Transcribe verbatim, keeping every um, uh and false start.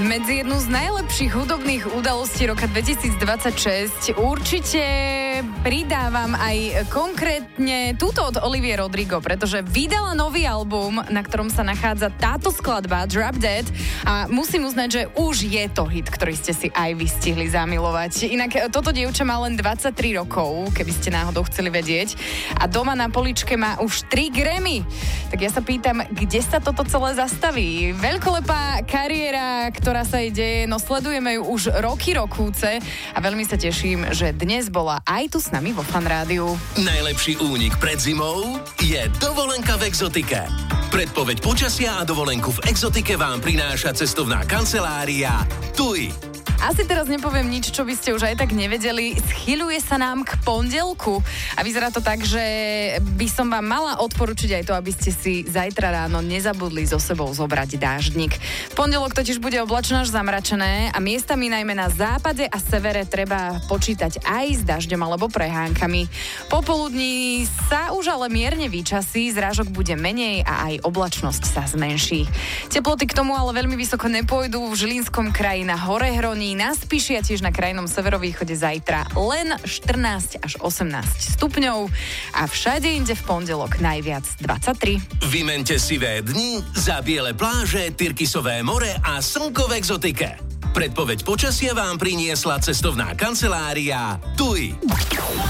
Medzi jednu z najlepších hudobných udalostí roka dvetisícdvadsaťšesť určite pridávam aj konkrétne túto od Olivie Rodrigo, pretože vydala nový album, na ktorom sa nachádza táto skladba Drop Dead a musím uznať, že už je to hit, ktorý ste si aj vy stihli zamilovať. Inak toto dievča má len dvadsaťtri rokov, keby ste náhodou chceli vedieť, a doma na poličke má už tri Grammy. Tak ja sa pýtam, kde sa toto celé zastaví? Veľkolepá kariéra, ktorá sa jej deje, no sledujeme ju už roky rokúce a veľmi sa teším, že dnes bola aj tu s nami vo Fan Rádiu. Najlepší únik pred zimou je dovolenka v Exotike. Predpoveď počasia a dovolenku v Exotike vám prináša cestovná kancelária TUI. Asi teraz nepoviem nič, čo by ste už aj tak nevedeli. Schyľuje sa nám k pondelku a vyzerá to tak, že by som vám mala odporučiť aj to, aby ste si zajtra ráno nezabudli so sebou zobrať dáždnik. V pondelok totiž bude oblačno až zamračené a miestami najmä na západe a severe treba počítať aj s dažďom alebo prehánkami. Popoludní sa už ale mierne vyčasí, zrážok bude menej a aj oblačnosť sa zmenší. Teploty k tomu ale veľmi vysoko nepôjdu. V Žilinskom kraji na Horehroní, na Spiši a tiež na krajnom severovýchode zajtra len štrnásť až osemnásť stupňov a všade inde v pondelok najviac dvadsaťtri. Vymente sivé dni za biele pláže, Tyrkisové more a slnko v Exotike. Predpoveď počasia vám priniesla cestovná kancelária TUI.